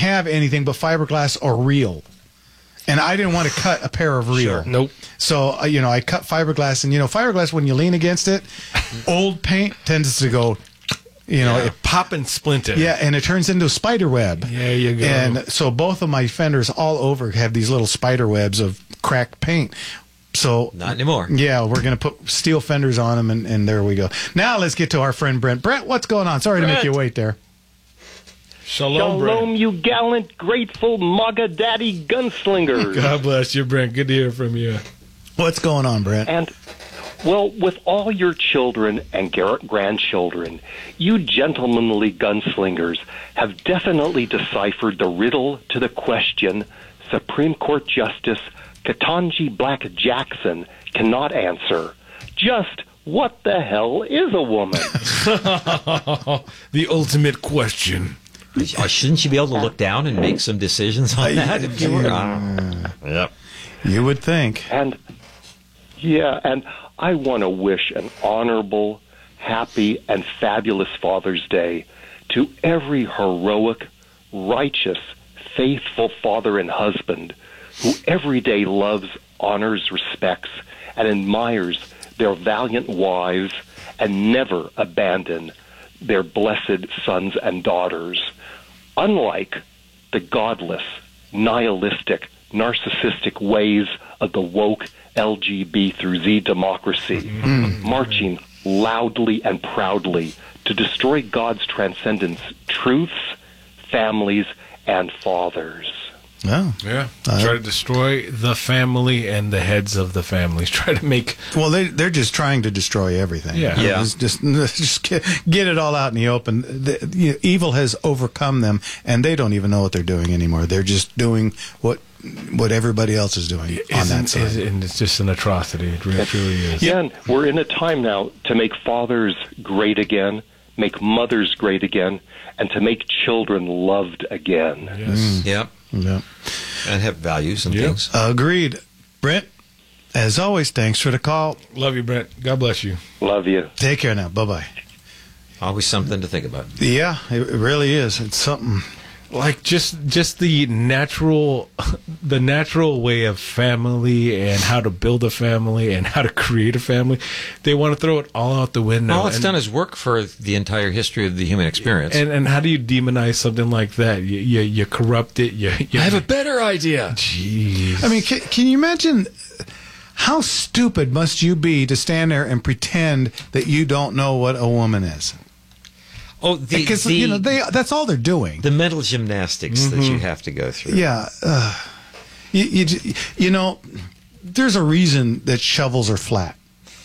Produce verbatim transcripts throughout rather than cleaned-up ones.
have anything but fiberglass or reel. And I didn't want to cut a pair of reel. Sure. Nope. So, uh, you know, I cut fiberglass. And, you know, fiberglass, when you lean against it, old paint tends to go, you know. Yeah. It, Pop and splinter. yeah, and it turns into a spider web. There you go. And so both of my fenders all over have these little spider webs of cracked paint. So Not anymore. Yeah, we're going to put steel fenders on them, and, and there we go. Now let's get to our friend Brent. Brent, what's going on? Sorry Brent. to make you wait there. Shalom, Shalom, Brent. you gallant, grateful, MAGA daddy gunslingers. God bless you, Brent. Good to hear from you. What's going on, Brent? And, well, with all your children and gar- grandchildren, you gentlemanly gunslingers have definitely deciphered the riddle to the question Supreme Court Justice Ketanji Black Jackson cannot answer. Just what the hell is a woman? The ultimate question. Uh, Shouldn't you be able to look down and make some decisions on that? If you were, uh, yep. You would think. And, yeah, and I want to wish an honorable, happy, and fabulous Father's Day to every heroic, righteous, faithful father and husband who every day loves, honors, respects, and admires their valiant wives and never abandon their blessed sons and daughters. Unlike the godless, nihilistic, narcissistic ways of the woke L G B through Z democracy, mm-hmm. marching loudly and proudly to destroy God's transcendence, truths, families, and fathers. Oh. Yeah. Uh, Try to destroy the family and the heads of the families. Try to make... Well, they, they're just trying to destroy everything. Yeah. Yeah. Just, just, just get, get it all out in the open. The, you know, evil has overcome them, and they don't even know what they're doing anymore. They're just doing what what everybody else is doing on Isn't- that side. is- and it's just an atrocity. It really, truly is. Yeah, and we're in a time now to make fathers great again, make mothers great again, and to make children loved again. Yes. Yep. Yeah. And have values and Yep. things. Agreed. Brent, as always, thanks for the call. Love you, Brent. God bless you. Love you. Take care now. Bye-bye. Always something to think about. Yeah, it really is. It's something. Like just just the natural the natural way of family and how to build a family and how to create a family. They want to throw it all out the window. All it's and, done is work for the entire history of the human experience. And and how do you demonize something like that? You you, you corrupt it. You, you I have a better idea. Jeez. I mean, can, can you imagine how stupid must you be to stand there and pretend that you don't know what a woman is? Oh, the, Because the, you know they that's all they're doing. the mental gymnastics Mm-hmm. that you have to go through. Yeah, uh, you, you you know, there's a reason that shovels are flat,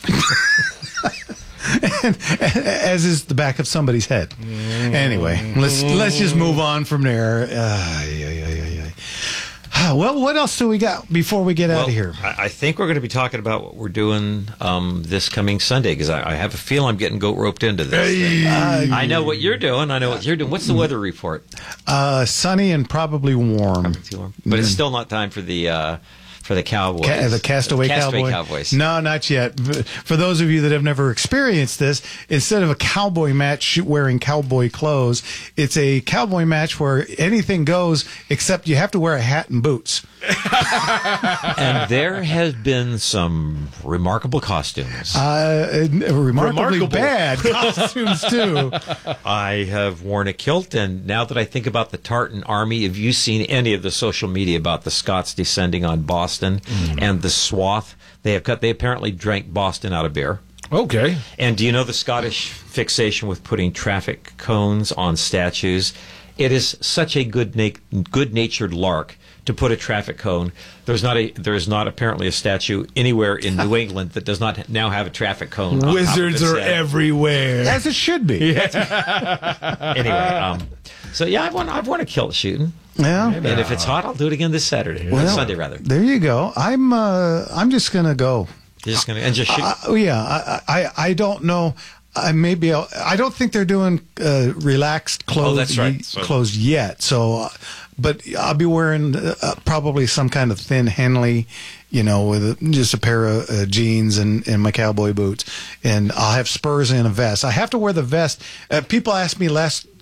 and, as is the back of somebody's head. Anyway, let's let's just move on from there. Uh, yeah, yeah, yeah, yeah. Well, what else do we got before we get Well, out of here? I, I think we're going to be talking about what we're doing um, this coming Sunday because I, I have a feel I'm getting goat roped into this. thing. Uh, I know what you're doing. I know what you're doing. What's the weather report? Uh, sunny and probably warm. But it's still not time for the uh, for the Cowboys. Ca- the Castaway, Castaway Cowboy? Cowboys. No, not yet. For those of you that have never experienced this, instead of a cowboy match wearing cowboy clothes, it's a cowboy match where anything goes except you have to wear a hat and boots. And there has been some remarkable costumes. Uh, remarkably Remarkable. bad costumes, too. I have worn a kilt, and now that I think about the Tartan Army, have you seen any of the social media about the Scots descending on Boston and the swath they have cut? They apparently drank Boston out of beer. Okay. And do you know the Scottish fixation with putting traffic cones on statues? It is such a good na- good-natured lark to put a traffic cone. There's not a there is not apparently a statue anywhere in New England that does not now have a traffic cone. on Wizards top of are its head. everywhere. As it should be. Anyway, um, so yeah, I've won. I've won a kilt shooting, Yeah. and if it's hot, I'll do it again this Saturday, Well, Sunday rather. There you go. I'm uh, I'm just going to go. You're just gonna and just shoot. Uh, oh yeah, I, I I don't know. I maybe I'll, I don't think they're doing uh, relaxed clothes Oh, that's right. So- clothes yet. So, uh, but I'll be wearing uh, probably some kind of thin Henley, you know, with just a pair of uh, jeans and, and my cowboy boots, and I'll have spurs and a vest. I have to wear the vest. Uh, people asked me last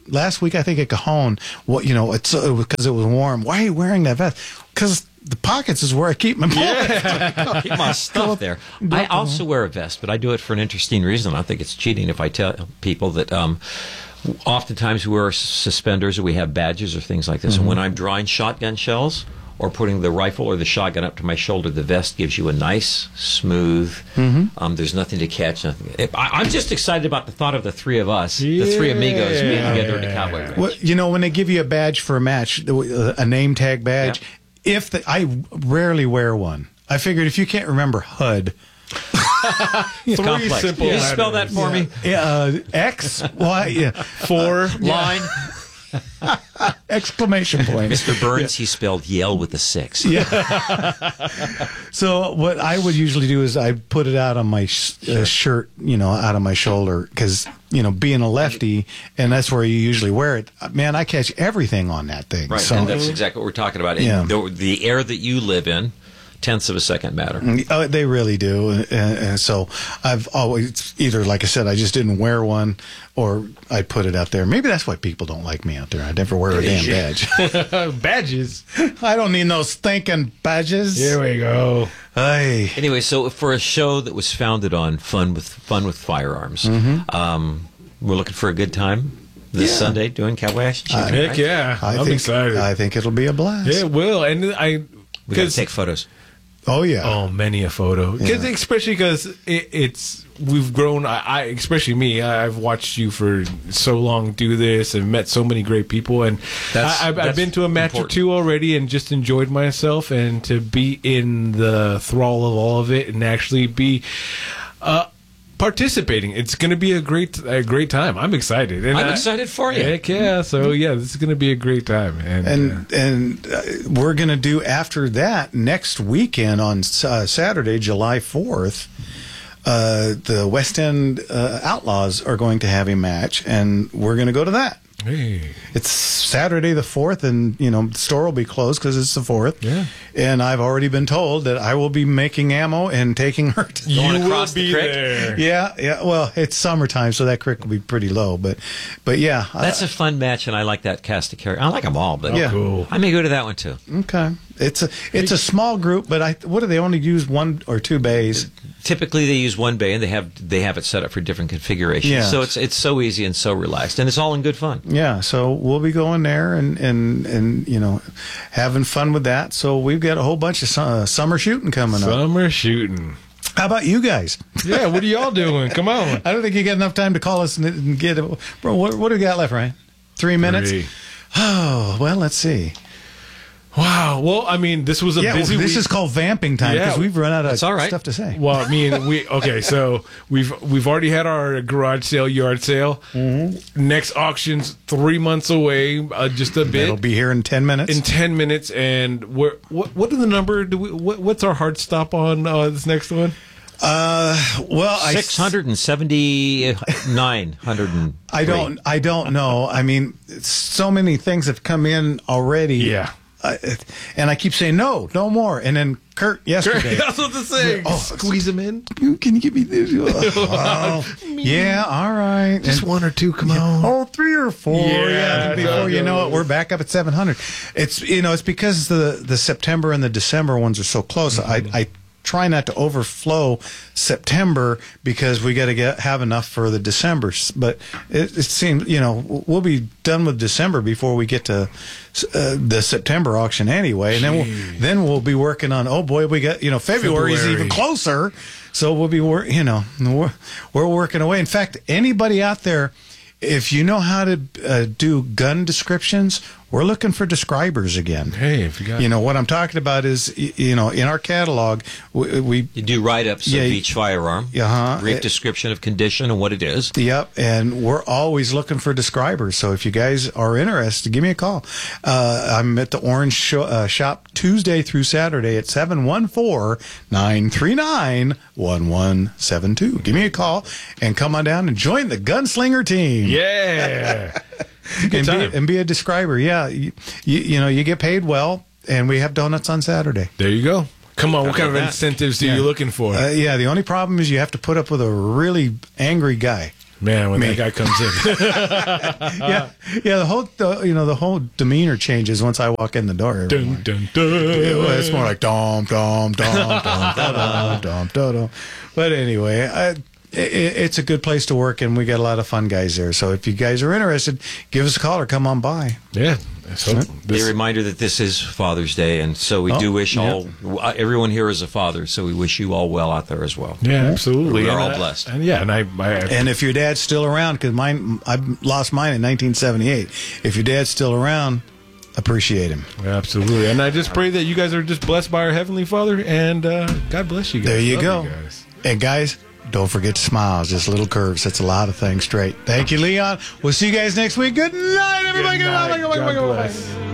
last week, I think at Cajon, what you know, it's because it was warm. Why are you wearing that vest? Because the pockets is where I keep my bullets. Keep my stuff there. I also wear a vest, but I do it for an interesting reason. I think it's cheating if I tell people that um, oftentimes we wear suspenders or we have badges or things like this. Mm-hmm. And when I'm drawing shotgun shells or putting the rifle or the shotgun up to my shoulder, the vest gives you a nice, smooth, mm-hmm. um, there's nothing to catch. Nothing. I, I'm just excited about the thought of the three of us, yeah. the three amigos being together in a cowboy ranch. Well, you know, when they give you a badge for a match, a name tag badge, yep. if the, I rarely wear one. I figured if you can't remember H U D, Three complex. simple. Can you spell that for yeah. me? Yeah, uh, X, Y, yeah. Four, line. Exclamation point. Mister Burns, yeah. he spelled Yale with a six. Yeah. So what I would usually do is I put it out on my sh- uh, shirt, you know, out on my shoulder, because, you know, being a lefty, and that's where you usually wear it. Man, I catch everything on that thing. Right, so, and that's exactly what we're talking about. Yeah. The, the air that you live in, tenths of a second matter. Oh, they really do. And, and so I've always, either, like I said, I just didn't wear one, or I put it out there. Maybe that's why people don't like me out there. I never wear a damn badge. Badges. I don't need no stinking badges. Here we go. Hey. Anyway, so for a show that was founded on fun with fun with firearms, Mm-hmm. um, we're looking for a good time this Yeah. Sunday doing cowboy action shooting. Heck right? yeah. I I'm think, excited. I think it'll be a blast. Yeah, it will. And I... We got to take photos. Oh, yeah. Oh, many a photo. Cause, Yeah. Especially because it, it's we've grown. I, I, especially me. I've watched you for so long do this and met so many great people. And That's- I, I've, I've that's been to a match important. or two already and just enjoyed myself. And to be in the thrall of all of it and actually be uh, participating, it's going to be a great, a great time. I'm excited. And I'm I- excited for you. Heck yeah! So yeah, this is going to be a great time. And, uh, And and uh, we're going to do after that next weekend on uh, Saturday, July fourth. Uh, the West End uh, Outlaws are going to have a match, and we're going to go to that. hey, It's Saturday the fourth, and you know the store will be closed because it's the fourth. Yeah. And I've already been told that I will be making ammo and taking her. To you Going will across the be creek? there. yeah, yeah. Well, it's summertime, so that creek will be pretty low. But, but yeah, That's a fun match, and I like that cast of characters. I like them all, but Yeah. Cool. I may go to that one too. okay. It's a it's a small group, but I what do they only use one or two bays? Typically, they use one bay, and they have they have it set up for different configurations. Yeah. So it's it's so easy and so relaxed, and it's all in good fun. Yeah, so we'll be going there and, and, and you know, having fun with that. So we've got a whole bunch of su- uh, summer shooting coming up. Summer shooting. How about you guys? Yeah, what are y'all doing? Come on. I don't think you get enough time to call us and, and get it. Bro, what, what do we got left, Ryan? Three minutes? Three. Oh, well, let's see. Wow. Well, I mean, this was a Yeah, well, busy this week. is called vamping time because Yeah. we've run out of That's all right. stuff to say. Well, I mean, we okay. So we've we've already had our garage sale, yard sale. Mm-hmm. Next auction's three months away, uh, just a bit. It'll be here in ten minutes. in ten minutes, and we're what? What is the number? Do we? What, what's our hard stop on uh, this next one? uh, well, I, Six hundred and seventy nine hundred and. I don't, I don't know. I mean, so many things have come in already. Yeah. Uh, and I keep saying no, no more. And then Kurt yesterday. That's what to say. Oh, Squeeze them in. You- Can you give me this? Oh, yeah, all right. Just And- one or two. Come on. Oh, three or four. Yeah, Yeah. Before you know it, those. we're back up at seven hundred. It's you know, it's because the the September and the December ones are so close. Mm-hmm. I I try not to overflow September because we got to get have enough for the December. But it, it seems you know we'll be done with December before we get to uh, the September auction anyway, and then we'll then we'll be working on. Oh boy, we got you know February's February. even closer. So we'll be wor- you know we're, we're working away. In fact, anybody out there, if you know how to uh, do gun descriptions, we're looking for describers again. Hey, if you got You know what I'm talking about is y- you know in our catalog we, we You do write-ups Yeah, of each firearm, uh-huh. brief It- description of condition and what it is. Yep, and we're always looking for describers. So if you guys are interested, give me a call. Uh, I'm at the Orange Sho uh, Shop Tuesday through Saturday at seven one four, nine three nine, one one seven two. Give me a call and come on down and join the Gunslinger team. yeah. and, be, time. and be a describer. Yeah, you, you, you know, you get paid well, and we have donuts on Saturday. There you go. Come on. What kind of about that? incentives are Yeah. you looking for? Uh, yeah, the only problem is you have to put up with a really angry guy. Man, when Me. that guy comes in. yeah, yeah. The whole, the, you know, the whole demeanor changes once I walk in the door. every dun, morning. dun, dun. Well, it's more like dom dom dom dom dom dom dom dom. But anyway, I, it, it's a good place to work, and we got a lot of fun guys there. So if you guys are interested, give us a call or come on by. Yeah. So A this, reminder that this is Father's Day, and so we Oh, do wish yeah. all uh, everyone here is a father. So we wish you all well out there as well. yeah, absolutely. We are And all I- blessed. And yeah, and I, I And if your dad's still around, because mine, I lost mine in nineteen seventy-eight. If your dad's still around, appreciate him. absolutely. And I just pray that you guys are just blessed by our Heavenly Father, and uh, God bless you guys. There you Love go. guys. And guys, don't forget to smile. Just little curves. That's a lot of things straight. Thank you, Leon. We'll see you guys next week. Good night, everybody. Good night. Good night. God bless.